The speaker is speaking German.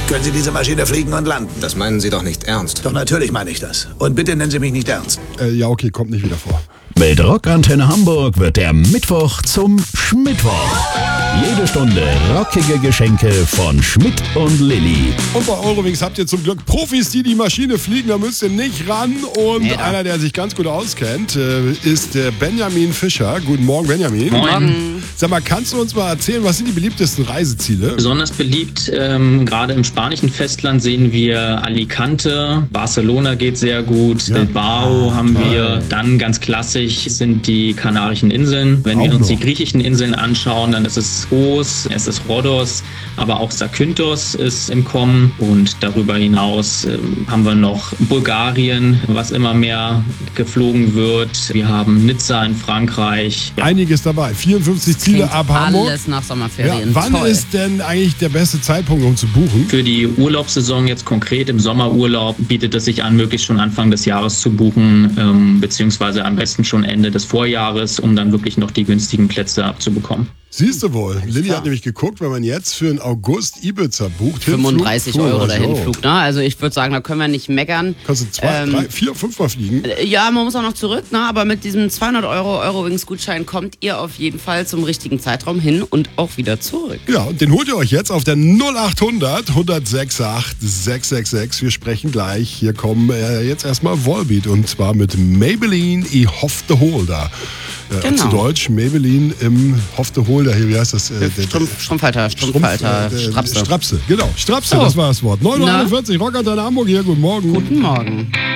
können Sie diese Maschine fliegen und landen. Das meinen Sie doch nicht ernst. Doch natürlich meine ich das. Und bitte nennen Sie mich nicht ernst. Ja, okay, kommt nicht wieder vor. Mit Rockantenne Hamburg wird der Mittwoch zum Schmittwoch. Jede Stunde rockige Geschenke von Schmidt und Lilly. Und bei Eurowings habt ihr zum Glück Profis, die die Maschine fliegen, da müsst ihr nicht ran. Und einer, der sich ganz gut auskennt, ist der Benjamin Fischer. Guten Morgen, Benjamin. Morgen. Sag mal, kannst du uns mal erzählen, was sind die beliebtesten Reiseziele? Besonders beliebt, gerade im spanischen Festland sehen wir Alicante, Barcelona geht sehr gut, Bilbao haben wir, dann ganz klassisch sind die Kanarischen Inseln. Wenn wir uns die griechischen Inseln anschauen, dann ist es Kos, es ist Rhodos, aber auch Zakynthos ist im Kommen und darüber hinaus haben wir noch Bulgarien, was immer mehr geflogen wird. Wir haben Nizza in Frankreich. Ja. Einiges dabei, 54 Ziele ab Hamburg. Alles nach Sommerferien. Ja, wann ist denn eigentlich der beste Zeitpunkt, um zu buchen? Für die Urlaubssaison jetzt konkret im Sommerurlaub bietet es sich an, möglichst schon Anfang des Jahres zu buchen, beziehungsweise am besten schon Ende des Vorjahres, um dann wirklich noch die günstigen Plätze abzubekommen. Siehst du wohl. Lilly hat nämlich geguckt, wenn man jetzt für einen August Ibiza bucht. 35 Euro der Hinflug, ne? Also ich würde sagen, da können wir nicht meckern. Kannst du 2, 3, 4, 5 Mal fliegen? Ja, man muss auch noch zurück, ne? Aber mit diesem 200 Euro Eurowings-Gutschein kommt ihr auf jeden Fall zum richtigen Zeitraum hin und auch wieder zurück. Ja, und den holt ihr euch jetzt auf der 0800 106 666. Wir sprechen gleich. Hier kommen jetzt erstmal Volbeat und zwar mit Maybelline i Hofte Holder. Genau. Zu Deutsch Maybelline im Hofte Holder. Hier, wie heißt das? Strumpfhalter, Strapse. Strapse, genau. Strapse, So. das war das Wort. 9.41 Uhr, Rockantenne Hamburg hier. Guten Morgen. Guten Morgen.